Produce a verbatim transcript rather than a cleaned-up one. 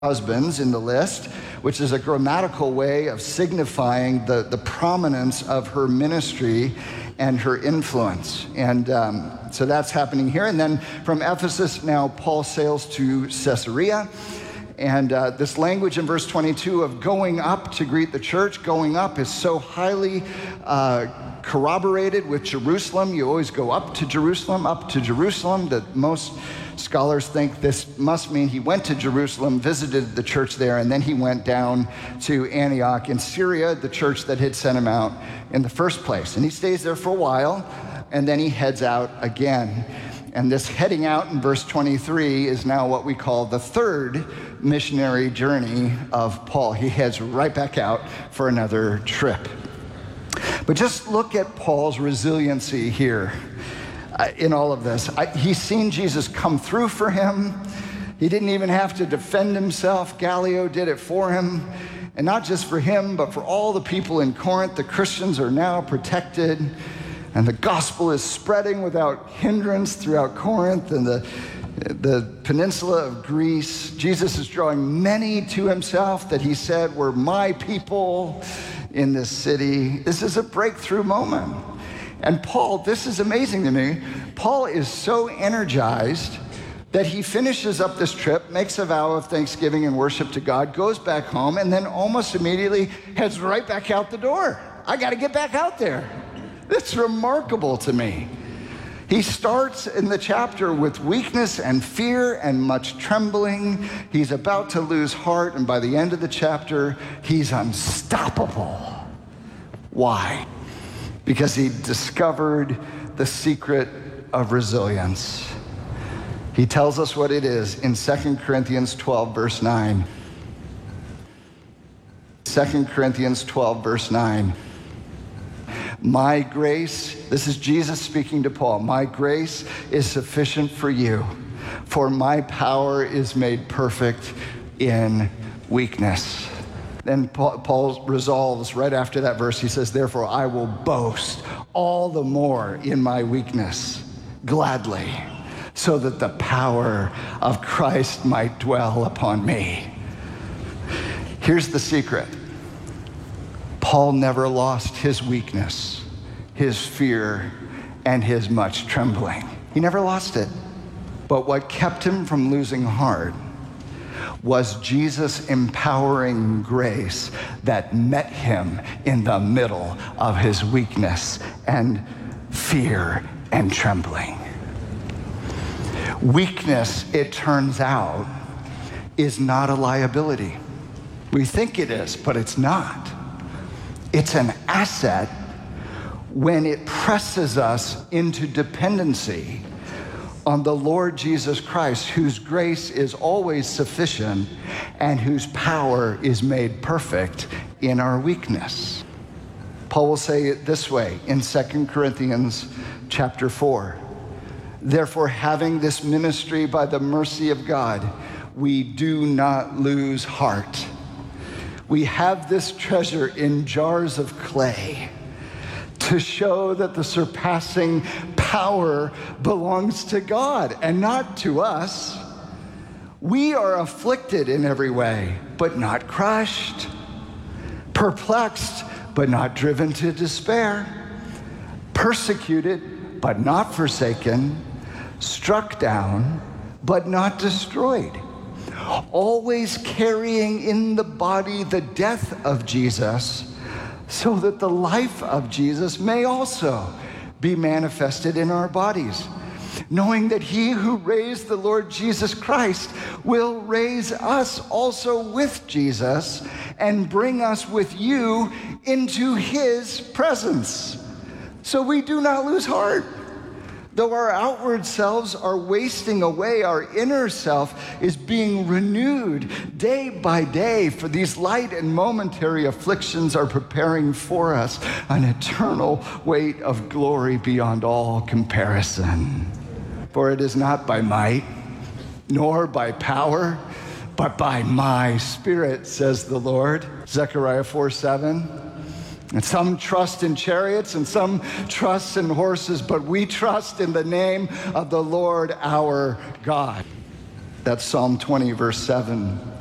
husbands in the list, which is a grammatical way of signifying the, the prominence of her ministry and her influence. And um, so that's happening here. And then from Ephesus, now Paul sails to Caesarea. And uh, this language in verse twenty-two of going up to greet the church, going up is so highly uh, corroborated with Jerusalem. You always go up to Jerusalem, up to Jerusalem, that most scholars think this must mean he went to Jerusalem, visited the church there, and then he went down to Antioch in Syria, the church that had sent him out in the first place. And he stays there for a while, and then he heads out again. And this heading out in verse twenty-three is now what we call the third missionary journey of Paul. He heads right back out for another trip. But just look at Paul's resiliency here. Uh, in all of this. I, he's seen Jesus come through for him. He didn't even have to defend himself. Gallio did it for him. And not just for him, but for all the people in Corinth. The Christians are now protected, and the gospel is spreading without hindrance throughout Corinth and the, the peninsula of Greece. Jesus is drawing many to himself that he said were my people in this city. This is a breakthrough moment. And Paul, this is amazing to me, Paul is so energized that he finishes up this trip, makes a vow of thanksgiving and worship to God, goes back home, and then almost immediately heads right back out the door. I got to get back out there. That's remarkable to me. He starts in the chapter with weakness and fear and much trembling. He's about to lose heart, and by the end of the chapter, he's unstoppable. Why? Because he discovered the secret of resilience. He tells us what it is in Second Corinthians twelve, verse nine. Second Corinthians twelve, verse nine. My grace, this is Jesus speaking to Paul, my grace is sufficient for you, for my power is made perfect in weakness. Then Paul resolves right after that verse. He says, therefore, I will boast all the more in my weakness, gladly, so that the power of Christ might dwell upon me. Here's the secret. Paul never lost his weakness, his fear, and his much trembling. He never lost it. But what kept him from losing heart was Jesus' empowering grace that met him in the middle of his weakness and fear and trembling. Weakness, it turns out, is not a liability. We think it is, but it's not. It's an asset when it presses us into dependency on the Lord Jesus Christ, whose grace is always sufficient and whose power is made perfect in our weakness. Paul will say it this way in Second Corinthians chapter four. Therefore, having this ministry by the mercy of God, we do not lose heart. We have this treasure in jars of clay to show that the surpassing power belongs to God and not to us. We are afflicted in every way, but not crushed, perplexed, but not driven to despair, persecuted, but not forsaken, struck down, but not destroyed, always carrying in the body the death of Jesus, so that the life of Jesus may also be manifested in our bodies, knowing that he who raised the Lord Jesus Christ will raise us also with Jesus and bring us with you into his presence. So we do not lose heart. Though our outward selves are wasting away, our inner self is being renewed day by day, for these light and momentary afflictions are preparing for us an eternal weight of glory beyond all comparison. For it is not by might, nor by power, but by my Spirit, says the Lord. Zechariah four seven. And some trust in chariots and some trust in horses, but we trust in the name of the Lord our God. That's Psalm twenty, verse seven.